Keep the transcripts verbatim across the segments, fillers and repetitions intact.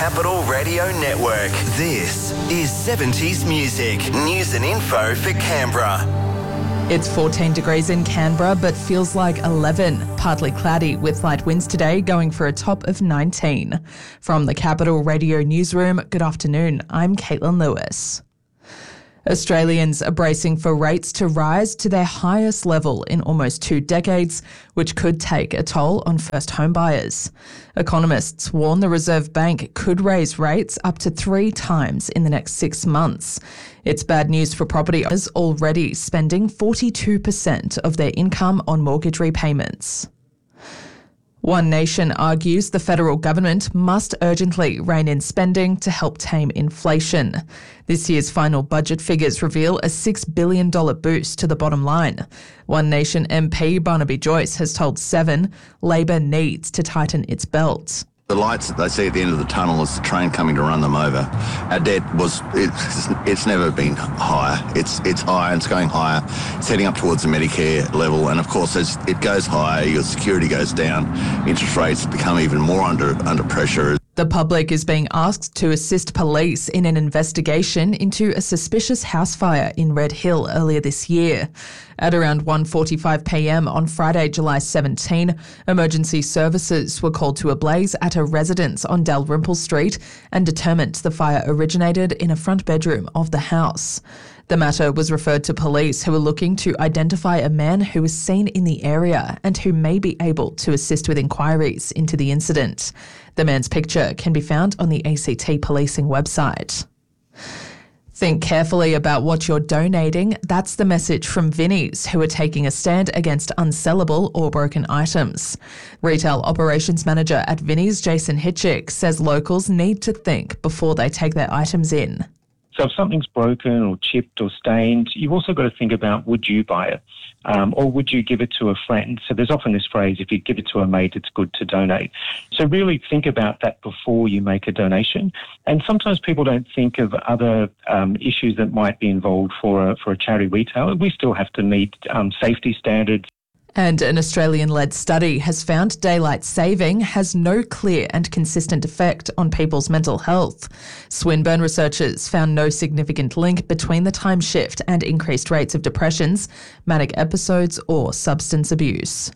Capital Radio Network. This is seventies Music. News and info for Canberra. It's fourteen degrees in Canberra, but feels like eleven. Partly cloudy with light winds today, going for a top of nineteen. From the Capital Radio Newsroom, good afternoon. I'm Caitlin Lewis. Australians are bracing for rates to rise to their highest level in almost two decades, which could take a toll on first home buyers. Economists warn the Reserve Bank could raise rates up to three times in the next six months. It's bad news for property owners already spending forty-two percent of their income on mortgage repayments. One Nation argues the federal government must urgently rein in spending to help tame inflation. This year's final budget figures reveal a six billion dollars boost to the bottom line. One Nation M P Barnaby Joyce has told Seven Labor needs to tighten its belt. The lights that they see at the end of the tunnel is the train coming to run them over. Our debt was, it's, it's never been higher. It's it's higher and it's going higher. It's heading up towards the Medicare level. And of course, as it goes higher, your security goes down. Interest rates become even more under under pressure. The public is being asked to assist police in an investigation into a suspicious house fire in Red Hill earlier this year. At around one forty-five p m on Friday, July seventeenth, emergency services were called to a blaze at a residence on Dalrymple Street and determined the fire originated in a front bedroom of the house. The matter was referred to police, who were looking to identify a man who was seen in the area and who may be able to assist with inquiries into the incident. The man's picture can be found on the A C T policing website. Think carefully about what you're donating. That's the message from Vinnies, who are taking a stand against unsellable or broken items. Retail Operations Manager at Vinnies, Jason Hitchick, says locals need to think before they take their items in. So if something's broken or chipped or stained, you've also got to think about, would you buy it? Um, or would you give it to a friend? So there's often this phrase, if you give it to a mate, it's good to donate. So really think about that before you make a donation. And sometimes people don't think of other um, issues that might be involved for a, for a charity retailer. We still have to meet um, safety standards. And an Australian-led study has found daylight saving has no clear and consistent effect on people's mental health. Swinburne researchers found no significant link between the time shift and increased rates of depressions, manic episodes or substance abuse.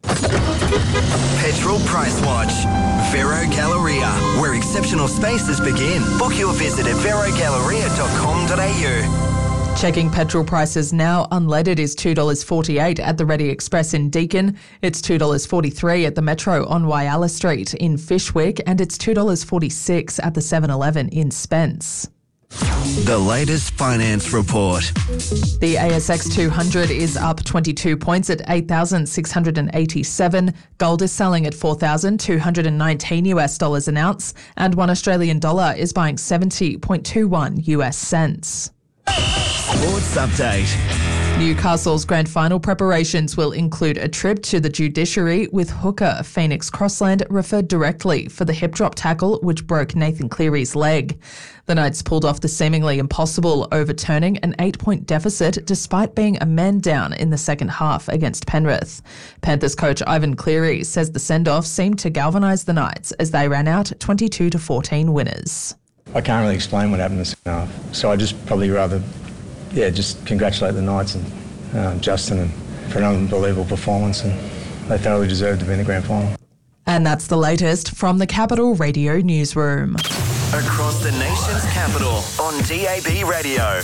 Petrol Price Watch. Vero Galleria, where exceptional spaces begin. Book your visit at vero galleria dot com dot a u. Checking petrol prices now, unleaded is two dollars forty-eight at the Ready Express in Deakin. It's two dollars forty-three at the Metro on Whyalla Street in Fyshwick, and it's two dollars forty-six at the seven eleven in Spence. The latest finance report. The A S X two hundred is up twenty-two points at eight thousand six hundred eighty-seven. Gold is selling at four thousand two hundred nineteen US dollars an ounce, and one Australian dollar is buying seventy point two one US cents. Sports update. Newcastle's grand final preparations will include a trip to the judiciary, with hooker Phoenix Crossland referred directly for the hip drop tackle which broke Nathan Cleary's leg. The Knights pulled off the seemingly impossible, overturning an eight-point deficit despite being a man down in the second half against Penrith. Panthers coach Ivan Cleary says the send-off seemed to galvanise the Knights as they ran out twenty-two to fourteen winners. I can't really explain what happened in the second half, so I just probably rather, yeah, just congratulate the Knights and uh, Justin and for an unbelievable performance, and they thoroughly deserved to be in the grand final. And that's the latest from the Capital Radio Newsroom. Across the nation's capital on D A B Radio.